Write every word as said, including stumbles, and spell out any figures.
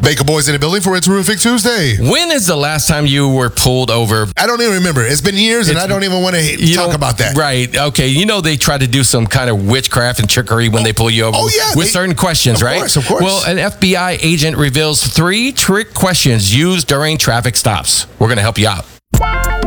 Baker Boys in the building for It's Terrific Tuesday. When is the last time you were pulled over? I don't even remember. It's been years, and It's- I don't even want to talk about that. Right. Okay. You know they try to do some kind of witchcraft and trickery when they pull you over Oh, yeah, with they- certain questions, of right? course, of course. Well, an F B I agent reveals three trick questions used during traffic stops. We're going to help you out.